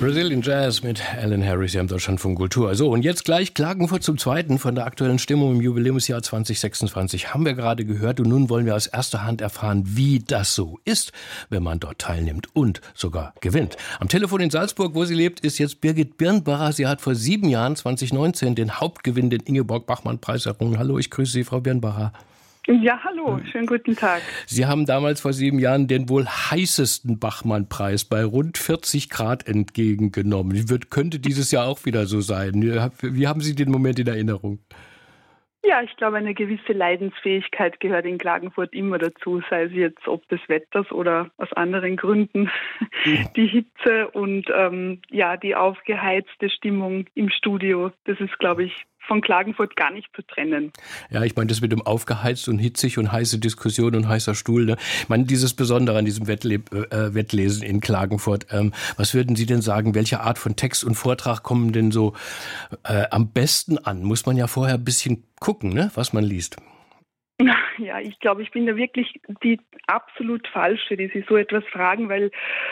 Brazilian Jazz mit Alan Harris hier im Deutschlandfunk Kultur. So, und jetzt gleich Klagenfurt zum Zweiten von der aktuellen Stimmung im Jubiläumsjahr 2026 haben wir gerade gehört. Und nun wollen wir aus erster Hand erfahren, wie das so ist, wenn man dort teilnimmt und sogar gewinnt. Am Telefon in Salzburg, wo sie lebt, ist jetzt Birgit Birnbacher. Sie hat vor 7 Jahren, 2019, den Hauptgewinn, den Ingeborg-Bachmann-Preis errungen. Hallo, ich grüße Sie, Frau Birnbacher. Ja, hallo, schönen guten Tag. Sie haben damals vor 7 Jahren den wohl heißesten Bachmann-Preis bei rund 40 Grad entgegengenommen. Könnte dieses Jahr auch wieder so sein? Wie haben Sie den Moment in Erinnerung? Ja, ich glaube, eine gewisse Leidensfähigkeit gehört in Klagenfurt immer dazu, sei es jetzt ob des Wetters oder aus anderen Gründen. Die Hitze und die aufgeheizte Stimmung im Studio, das ist, glaube ich, von Klagenfurt gar nicht zu trennen. Ja, ich meine, das mit dem aufgeheizt und hitzig und heiße Diskussion und heißer Stuhl. Ne? Ich meine, dieses Besondere an diesem Wettlesen in Klagenfurt. Was würden Sie denn sagen, welche Art von Text und Vortrag kommen denn so am besten an? Muss man ja vorher ein bisschen gucken, ne, was man liest. Ja, ich glaube, ich bin da wirklich die absolut Falsche, die Sie so etwas fragen, weil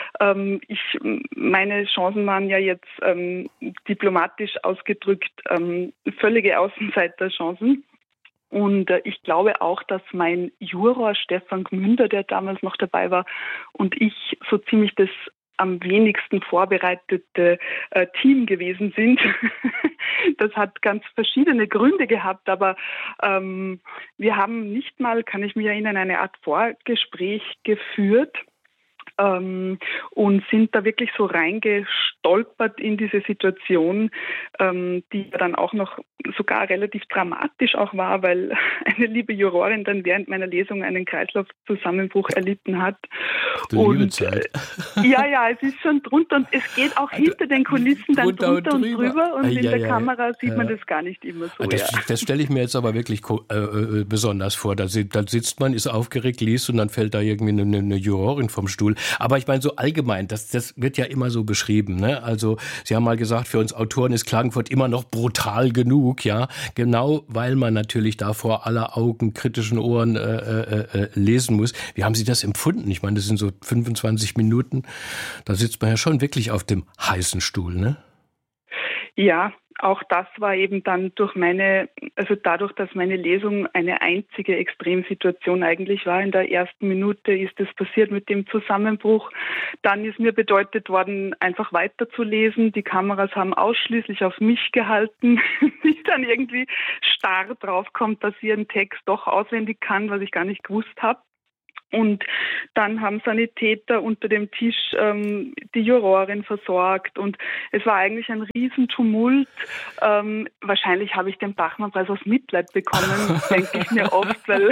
meine Chancen waren ja jetzt diplomatisch ausgedrückt völlige Außenseiterchancen. Und ich glaube auch, dass mein Juror Stefan Gmünder, der damals noch dabei war, und ich so ziemlich das am wenigsten vorbereitete Team gewesen sind. Das hat ganz verschiedene Gründe gehabt, aber wir haben nicht mal, kann ich mich erinnern, eine Art Vorgespräch geführt und sind da wirklich so reingestolpert in diese Situation, die dann auch noch sogar relativ dramatisch auch war, weil eine liebe Jurorin dann während meiner Lesung einen Kreislaufzusammenbruch erlitten hat. Du liebe Zeit. Ja, es ist schon drunter und es geht auch hinter den Kulissen dann drunter und drüber und in der Kamera sieht man das gar nicht immer so. Das stelle ich mir jetzt aber wirklich besonders vor. Da sitzt man, ist aufgeregt, liest und dann fällt da irgendwie eine Jurorin vom Stuhl. Aber ich meine, so allgemein, das wird ja immer so beschrieben. Ne? Also Sie haben mal gesagt, für uns Autoren ist Klagenfurt immer noch brutal genug, ja, genau, weil man natürlich da vor aller Augen, kritischen Ohren lesen muss. Wie haben Sie das empfunden? Ich meine, das sind so 25 Minuten, da sitzt man ja schon wirklich auf dem heißen Stuhl, ne? Ja, auch das war eben dann dadurch, dass meine Lesung eine einzige Extremsituation eigentlich war. In der ersten Minute ist es passiert mit dem Zusammenbruch. Dann ist mir bedeutet worden, einfach weiterzulesen. Die Kameras haben ausschließlich auf mich gehalten. Ich dann irgendwie starr draufkommt, dass ich einen Text doch auswendig kann, was ich gar nicht gewusst habe. Und dann haben Sanitäter unter dem Tisch die Jurorin versorgt und es war eigentlich ein Riesentumult. Wahrscheinlich habe ich den Bachmann-Preis aus Mitleid bekommen, denke ich mir oft, weil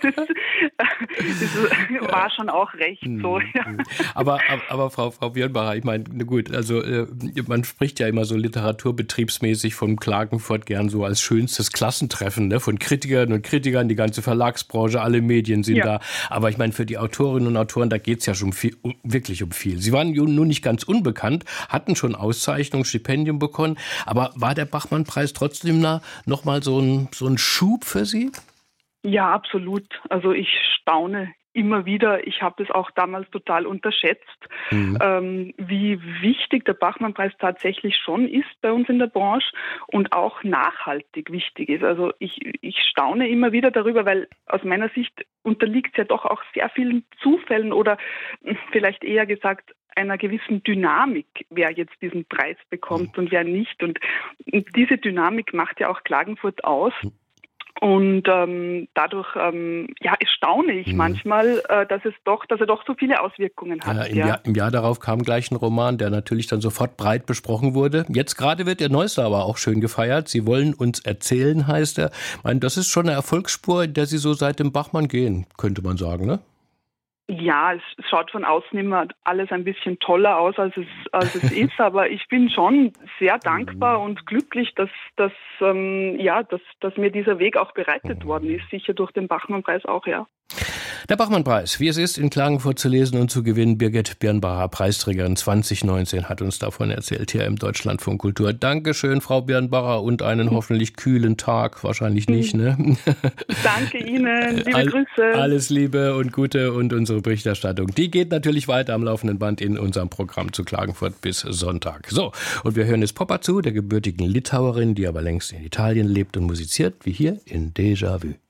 das war schon auch recht so. Ja. Aber Frau Birnbacher, ich meine, gut, also man spricht ja immer so literaturbetriebsmäßig von Klagenfurt gern so als schönstes Klassentreffen, ne? Von Kritikern und Kritikern, die ganze Verlagsbranche, alle Medien sind da. Aber ich meine, für die Autorinnen und Autoren, da geht es ja schon wirklich um viel. Sie waren nun nicht ganz unbekannt, hatten schon Auszeichnungen, Stipendien bekommen, aber war der Bachmann-Preis trotzdem noch mal so ein Schub für Sie? Ja, absolut. Also ich staune immer wieder. Ich habe das auch damals total unterschätzt, wie wichtig der Bachmann-Preis tatsächlich schon ist bei uns in der Branche und auch nachhaltig wichtig ist. Also ich staune immer wieder darüber, weil aus meiner Sicht unterliegt es ja doch auch sehr vielen Zufällen oder vielleicht eher gesagt einer gewissen Dynamik, wer jetzt diesen Preis bekommt und wer nicht. Und diese Dynamik macht ja auch Klagenfurt aus. Und dadurch staune ich manchmal, dass er doch so viele Auswirkungen hat. Im Jahr darauf kam gleich ein Roman, der natürlich dann sofort breit besprochen wurde. Jetzt gerade wird der neueste aber auch schön gefeiert. Sie wollen uns erzählen, heißt er. Ich meine, das ist schon eine Erfolgsspur, in der Sie so seit dem Bachmann gehen, könnte man sagen, ne? Ja, es schaut von außen immer alles ein bisschen toller aus, als es ist, aber ich bin schon sehr dankbar und glücklich, dass mir dieser Weg auch bereitet worden ist, sicher durch den Bachmann-Preis auch, ja. Der Bachmann-Preis, wie es ist, in Klagenfurt zu lesen und zu gewinnen. Birgit Birnbacher, Preisträgerin 2019, hat uns davon erzählt hier im Deutschlandfunk Kultur. Dankeschön, Frau Birnbacher, und einen hoffentlich kühlen Tag. Wahrscheinlich nicht, ne? Danke Ihnen, liebe Grüße. Alles Liebe und Gute, und unsere Berichterstattung, die geht natürlich weiter am laufenden Band in unserem Programm zu Klagenfurt bis Sonntag. So, und wir hören jetzt Poppa zu, der gebürtigen Litauerin, die aber längst in Italien lebt und musiziert, wie hier in Déjà-vu.